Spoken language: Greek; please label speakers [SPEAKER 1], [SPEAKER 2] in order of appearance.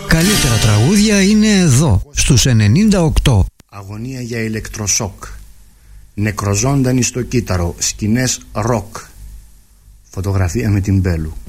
[SPEAKER 1] καλύτερα τραγούδια είναι εδώ, στους 98.
[SPEAKER 2] Αγωνία για ηλεκτροσόκ. Νεκροζώντανοι στο κύτταρο. Σκηνές ροκ. Φωτογραφία με την Μπέλου.